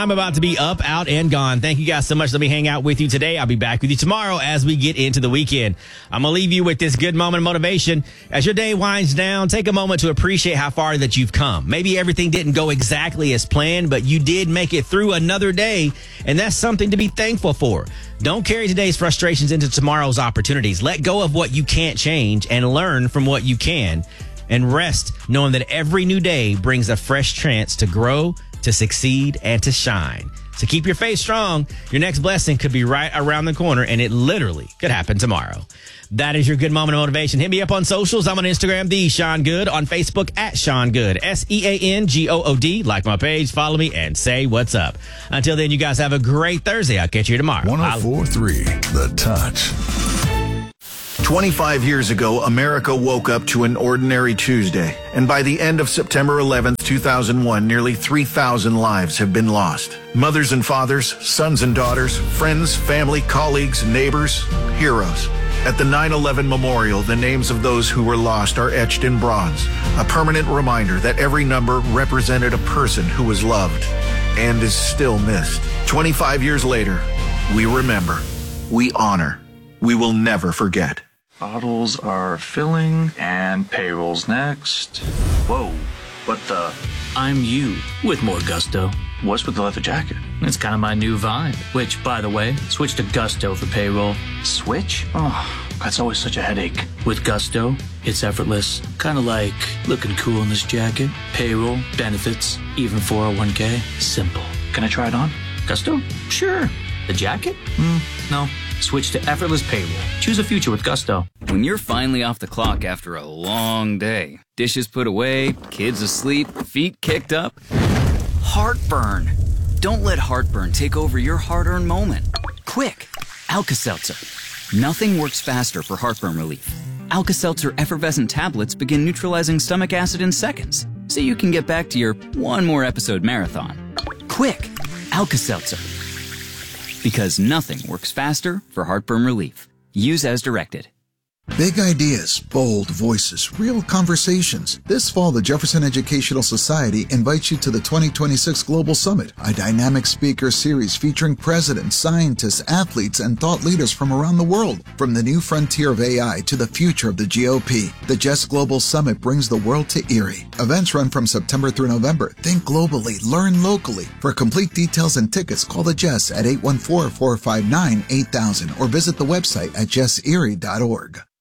I'm about to be up, out, and gone. Thank you guys so much. Let me hang out with you today. I'll be back with you tomorrow as we get into the weekend. I'm going to leave you with this good moment of motivation. As your day winds down, take a moment to appreciate how far that you've come. Maybe everything didn't go exactly as planned, but you did make it through another day, and that's something to be thankful for. Don't carry today's frustrations into tomorrow's opportunities. Let go of what you can't change and learn from what you can. And rest knowing that every new day brings a fresh chance to grow, to succeed, and to shine. So keep your faith strong. Your next blessing could be right around the corner, and it literally could happen tomorrow. That is your good moment of motivation. Hit me up on socials. I'm on Instagram, the Sean Good, on Facebook at Sean Good, SeanGood. Like my page, follow me, and say what's up. Until then, you guys have a great Thursday. I'll catch you tomorrow. 104.3 The Touch. 25 years ago, America woke up to an ordinary Tuesday, and by the end of September 11th, 2001, nearly 3,000 lives have been lost. Mothers and fathers, sons and daughters, friends, family, colleagues, neighbors, heroes. At the 9/11 Memorial, the names of those who were lost are etched in bronze, a permanent reminder that every number represented a person who was loved and is still missed. 25 years later, we remember, we honor, we will never forget. Bottles are filling and payroll's next. Whoa, what the? I'm you with more gusto. What's with the leather jacket? It's kind of my new vibe, which, by the way, switch to Gusto for payroll. Switch? Oh, that's always such a headache. With Gusto, it's effortless. Kind of like looking cool in this jacket. Payroll, benefits, even 401k. Simple. Can I try it on? Gusto? Sure. The jacket? No. Switch to effortless payroll. Choose a future with Gusto. When you're finally off the clock after a long day, dishes put away, kids asleep, feet kicked up, heartburn. Don't let heartburn take over your hard-earned moment. Quick, Alka-Seltzer. Nothing works faster for heartburn relief. Alka-Seltzer effervescent tablets begin neutralizing stomach acid in seconds, so you can get back to your one more episode marathon. Quick, Alka-Seltzer. Because nothing works faster for heartburn relief. Use as directed. Big ideas, bold voices, real conversations. This fall, the Jefferson Educational Society invites you to the 2026 Global Summit, a dynamic speaker series featuring presidents, scientists, athletes, and thought leaders from around the world. From the new frontier of AI to the future of the GOP, the JES Global Summit brings the world to Erie. Events run from September through November. Think globally, learn locally. For complete details and tickets, call the JES at 814-459-8000 or visit the website at jeserie.org.